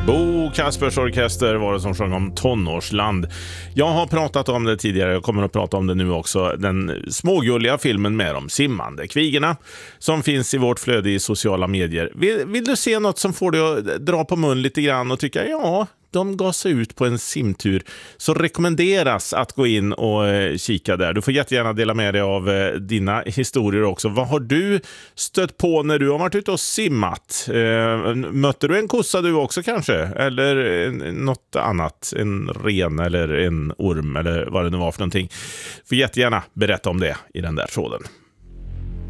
Bo Kaspers Orkester var det som sjöng om Tonårsland. Jag har pratat om det tidigare, jag kommer att prata om det nu också. Den smågulliga filmen med de simmande kvigorna som finns i vårt flöde i sociala medier. Vill du se något som får dig att dra på mun lite grann och tycka ja, de gav sig ut på en simtur, så rekommenderas att gå in och kika där. Du får jättegärna dela med dig av dina historier också. Vad har du stött på när du har varit ute och simmat? Mötte du en kossa du också kanske? Eller något annat? En ren eller en orm eller vad det nu var för någonting. Får jättegärna berätta om det i den där tråden.